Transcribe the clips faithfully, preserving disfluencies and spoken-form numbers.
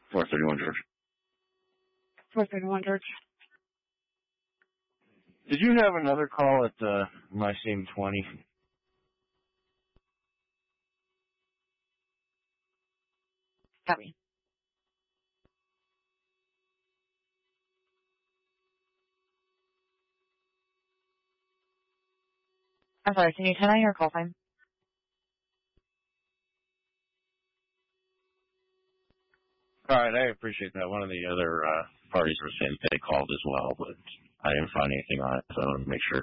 four thirty-one George. four thirty-one George. Did you have another call at uh, my same twenty? Copy. I'm sorry, can you tell me your call time? All right, I appreciate that. One of the other uh, parties were saying they called as well, but I didn't find anything on it, so I wanted to make sure.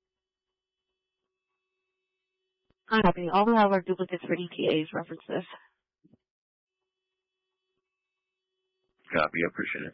I'm happy. All we have are duplicates for E T As reference this. Copy, I appreciate it.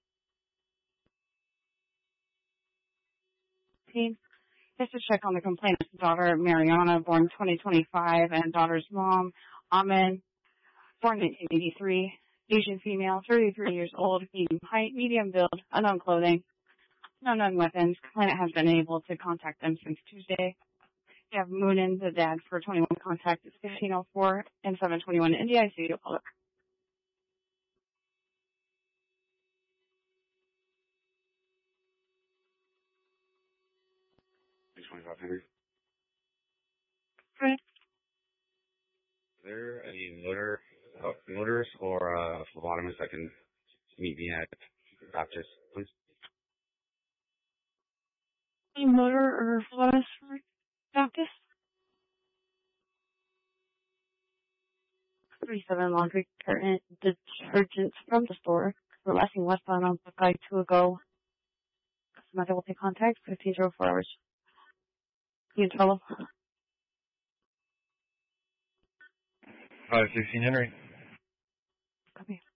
Team, just to check on the complainant's daughter, Mariana, born twenty twenty-five, and daughter's mom, Amin, born nineteen eighty-three, Asian female, thirty-three years old, medium height, medium build, unknown clothing, no known weapons. Complainant has been able to contact them since Tuesday. We have Moonin, the dad, for twenty-one contact is fifteen oh four and seven twenty-one in the I C U public. six twenty-five Henry. Right. Is there any motor, uh, motorists or uh, phlebotomists that can meet me at Baptist, please? Any motor or phlebotomist for Baptist? thirty-seven laundry curtain detergents from the store. We're lasting westbound on Buckeye two ago. Customer will take contact fifteen oh four hours. You can tell them. five sixteen Henry. Copy.